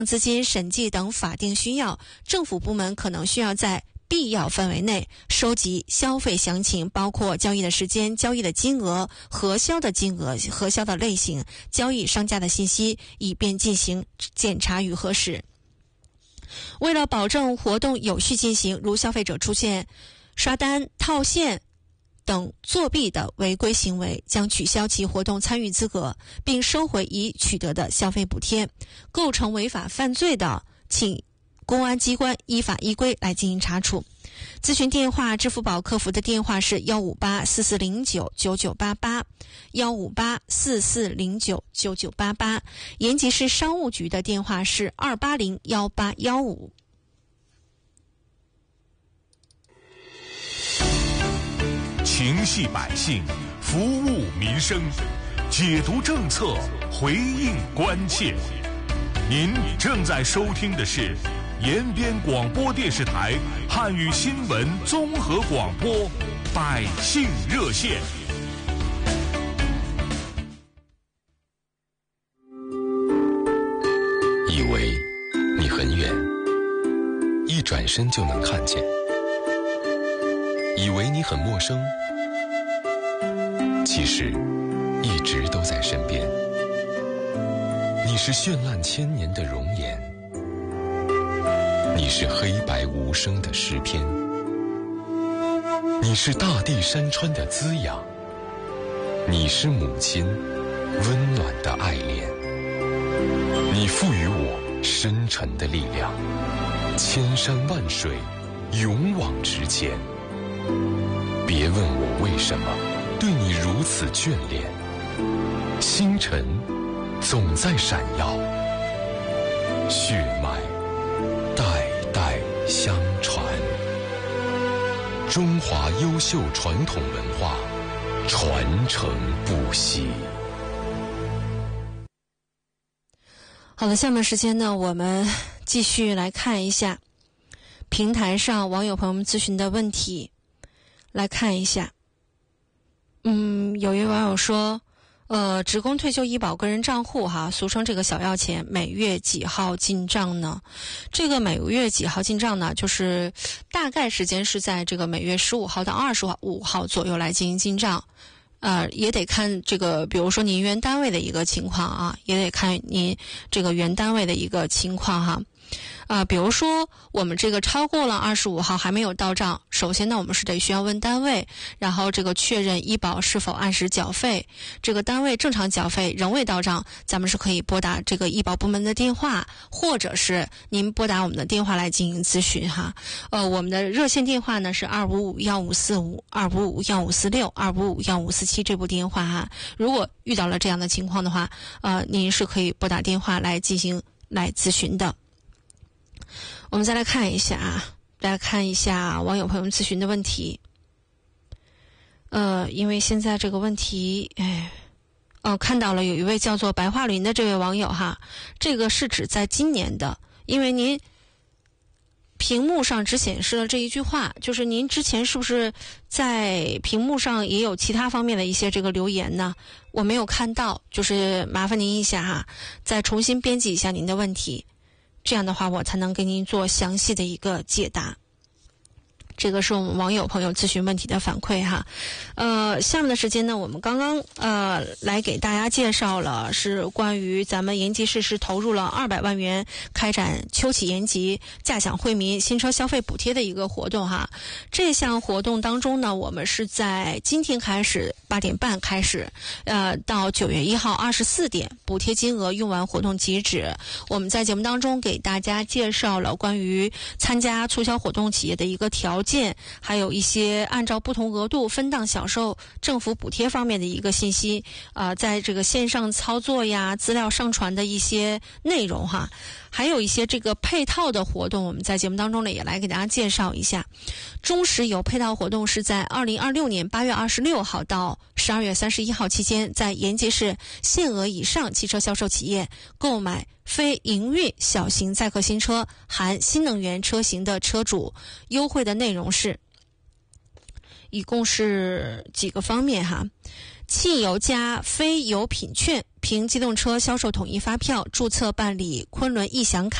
资金、审计等法定需要，政府部门可能需要在必要范围内收集消费详情，包括交易的时间、交易的金额、核销的金额、核销的类型、交易商家的信息，以便进行检查与核实。为了保证活动有序进行，如消费者出现刷单、套现等作弊的违规行为，将取消其活动参与资格，并收回已取得的消费补贴。构成违法犯罪的，请公安机关依法依规来进行查处。咨询电话：支付宝客服的电话是15844099988 15844099988，延吉市商务局的电话是2801815。 情系百姓，服务民生，解读政策，回应关切。您正在收听的是延边广播电视台汉语新闻综合广播百姓热线。 以为你很远，一转身就能看见；以为你很陌生，其实一直都在身边。你是绚烂千年的容颜，你是黑白无声的诗篇，你是大地山川的滋养，你是母亲温暖的爱恋。你赋予我深沉的力量，千山万水勇往直前。别问我为什么对你如此眷恋，星辰总在闪耀，血脉代代相传。中华优秀传统文化传承不息。 好的，下面时间呢，我们继续来看一下平台上网友朋友们咨询的问题，来看一下。有一位网友说，职工退休医保个人账户俗称这个小药钱，每月几号进账呢？这个每月几号进账呢，就是大概时间是在这个每月15号到25号左右来进行进账。也得看这个，比如说您原单位的一个情况也得看您这个原单位的一个情况比如说我们这个超过了25号还没有到账，首先呢我们是得需要问单位，然后这个确认医保是否按时缴费，这个单位正常缴费仍未到账，咱们是可以拨打这个医保部门的电话，或者是您拨打我们的电话来进行咨询我们的热线电话呢是2551545 2551546 2551547这部电话如果遇到了这样的情况的话，您是可以拨打电话来进行来咨询的。我们再来看一下大家看一下网友朋友们咨询的问题。因为现在这个问题，看到了有一位叫做白桦林的这位网友这个是指在今年的，因为您屏幕上只显示了这一句话，就是您之前是不是在屏幕上也有其他方面的一些这个留言呢？我没有看到，就是麻烦您一下再重新编辑一下您的问题，这样的话我才能给您做详细的一个解答。这个是我们网友朋友咨询问题的反馈下面的时间呢，我们刚刚来给大家介绍了是关于咱们延吉市是投入了200万元开展秋启延吉驾享惠民新车消费补贴的一个活动这项活动当中呢，我们是在今天开始8点半开始到9月1号24点，补贴金额用完活动截止。我们在节目当中给大家介绍了关于参加促销活动企业的一个条件，还有一些按照不同额度分档享受政府补贴方面的一个信息在这个线上操作资料上传的一些内容还有一些这个配套的活动，我们在节目当中呢也来给大家介绍一下。中石油配套活动是在2026年8月26号到12月31号期间，在延吉市限额以上汽车销售企业购买非营运小型载客新车含新能源车型的车主，优惠的内容是一共是几个方面汽油加非油品券，凭机动车销售统一发票注册办理昆仑逸享卡。